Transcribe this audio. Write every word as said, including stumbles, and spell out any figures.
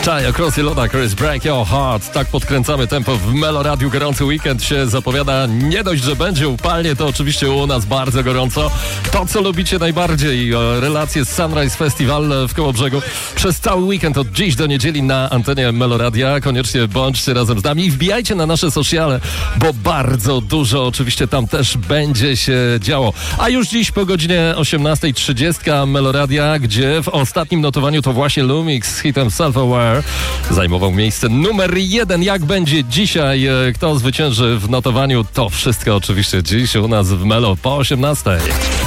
Czaja, Crossy Loda, Chris, Break Your Heart. Tak podkręcamy tempo w Melo Radiu. Gorący weekend się zapowiada. Nie dość, że będzie upalnie, to oczywiście u nas bardzo gorąco. To, co lubicie najbardziej, relacje z Sunrise Festival w Kołobrzegu. Przez cały weekend od dziś do niedzieli na antenie Melo Radia. Koniecznie bądźcie razem z nami i wbijajcie na nasze sociale, bo bardzo dużo oczywiście tam też będzie się działo. A już dziś po godzinie osiemnasta trzydzieści Melo Radia, gdzie w ostatnim notowaniu to właśnie Lumix z hitem Self-Aware zajmował miejsce numer jeden. Jak będzie dzisiaj, kto zwycięży w notowaniu, to wszystko oczywiście dziś u nas w Melo po osiemnastej.